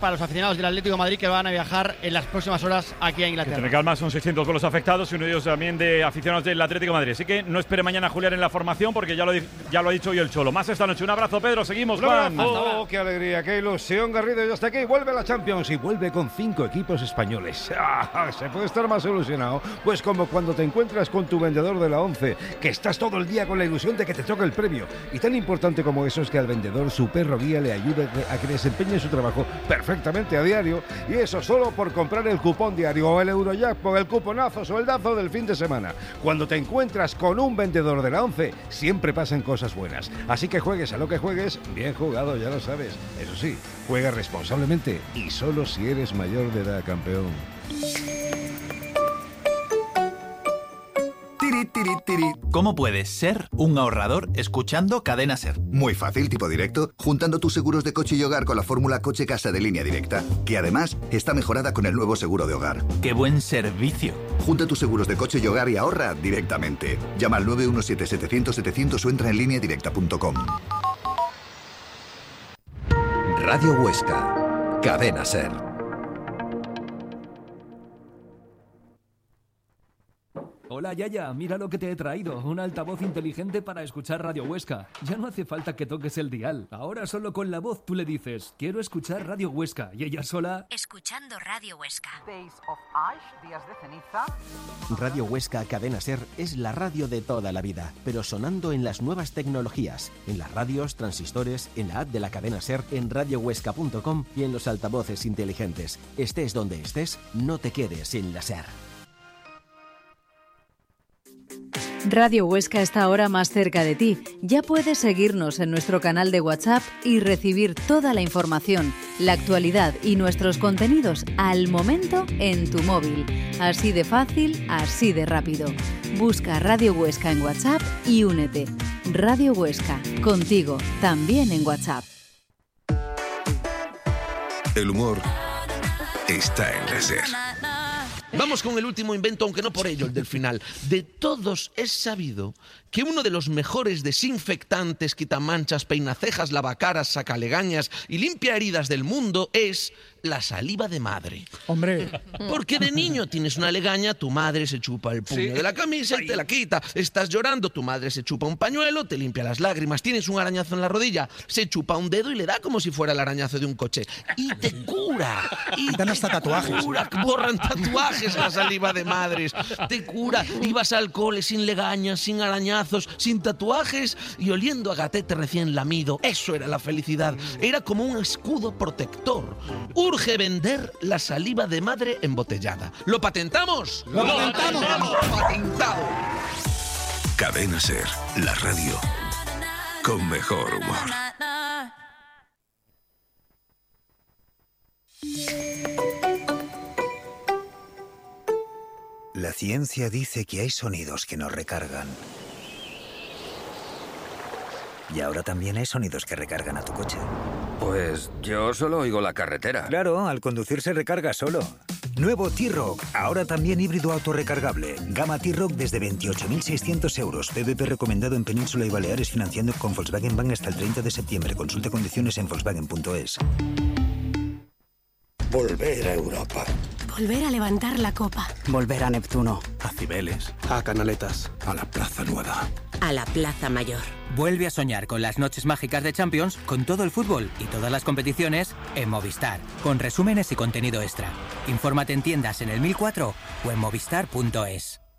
para los aficionados del Atlético de Madrid que van a viajar en las próximas horas aquí a Inglaterra. Tiene calma, son 600 con los afectados y uno de ellos también de aficionados del Atlético de Madrid. Así que no espere mañana a Julián en la formación porque ya lo ha dicho hoy el Cholo. Más esta noche. Un abrazo, Pedro. Seguimos, Juan. ¡Oh, qué alegría, qué ilusión, Garrido! Y hasta aquí vuelve la Champions y vuelve con 5 equipos españoles. ¿Se puede estar más ilusionado? Pues como cuando te encuentras con tu vendedor de la 11, que estás todo el día con la ilusión de que te toque el premio. Y tan importante como eso es que al vendedor su perro guía le ayude a que desempeñe su trabajo perfectamente a diario. Y eso solo por comprar el cupón diario o el Eurojackpot, el cuponazo o el dazo del fin de semana. Cuando te encuentras con un vendedor de la 11, siempre pasan cosas buenas. Así que juegues a lo que juegues, bien jugado, ya lo sabes. Eso sí, juega responsablemente y solo si eres mayor de edad, campeón. ¿Cómo puedes ser un ahorrador escuchando Cadena Ser? Muy fácil, tipo directo, juntando tus seguros de coche y hogar con la fórmula Coche-Casa de Línea Directa, que además está mejorada con el nuevo seguro de hogar. ¡Qué buen servicio! Junta tus seguros de coche y hogar y ahorra directamente. Llama al 917-700-700 o entra en lineadirecta.com. Radio Huesca, Cadena Ser. Hola Yaya, mira lo que te he traído, un altavoz inteligente para escuchar Radio Huesca. Ya no hace falta que toques el dial, ahora solo con la voz tú le dices, quiero escuchar Radio Huesca, y ella sola... Escuchando Radio Huesca. Days of Ash, días de ceniza. Radio Huesca Cadena Ser es la radio de toda la vida, pero sonando en las nuevas tecnologías, en las radios, transistores, en la app de la Cadena Ser, en radiohuesca.com y en los altavoces inteligentes. Estés donde estés, no te quedes sin la Ser. Radio Huesca está ahora más cerca de ti. Ya puedes seguirnos en nuestro canal de WhatsApp y recibir toda la información, la actualidad y nuestros contenidos al momento en tu móvil. Así de fácil, así de rápido. Busca Radio Huesca en WhatsApp y únete. Radio Huesca, contigo, también en WhatsApp. El humor está en la Ser. Vamos con el último invento, aunque no por ello el del final. De todos es sabido que uno de los mejores desinfectantes, quitamanchas, peinacejas, lavacaras, sacalegañas y limpia heridas del mundo es la saliva de madre. Hombre. Porque de niño tienes una legaña, tu madre se chupa el puño de la camisa y te la quita. Estás llorando, tu madre se chupa un pañuelo, te limpia las lágrimas. Tienes un arañazo en la rodilla, se chupa un dedo y le da como si fuera el arañazo de un coche. Y te cura. Y dan hasta tatuajes. Cura, borran tatuajes la saliva de madres. Te cura. Ibas al cole sin legañas, sin arañazos, sin tatuajes y oliendo a gatete recién lamido. Eso era la felicidad. Era como un escudo protector. Urge vender la saliva de madre embotellada. ¿Lo patentamos? ¡Lo patentamos! ¡Patentado! Cadena Ser, la radio con mejor humor. La ciencia dice que hay sonidos que nos recargan. Y ahora también hay sonidos que recargan a tu coche. Pues yo solo oigo la carretera. Claro, al conducir se recarga solo. Nuevo T-Roc, ahora también híbrido autorrecargable. Gama T-Roc desde 28.600 euros. PVP recomendado en Península y Baleares, financiando con Volkswagen Bank hasta el 30 de septiembre. Consulte condiciones en Volkswagen.es. Volver a Europa. Volver a levantar la copa. Volver a Neptuno. A Cibeles. A Canaletas. A la Plaza Nueva. A la Plaza Mayor. Vuelve a soñar con las noches mágicas de Champions, con todo el fútbol y todas las competiciones en Movistar, con resúmenes y contenido extra. Infórmate en tiendas en el 1004 o en movistar.es.